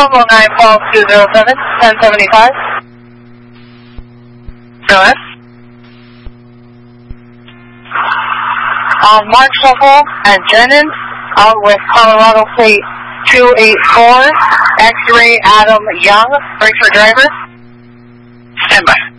Combo 9-12-207, 1075. Go ahead. Mark Shuffle and Jenin, out with Colorado Plate 284, X-Ray Adam Young, break for driver. Stand by.